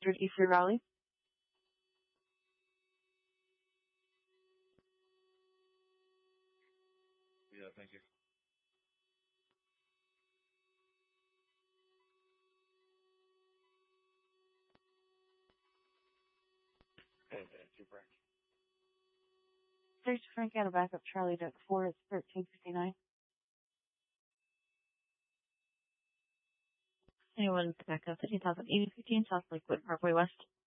E3 Raleigh. Yeah, thank you. Okay, super. Search Frank out of backup Charlie Duck 4 is 1359. Anyone back up 15,015 South Lakewood Parkway West.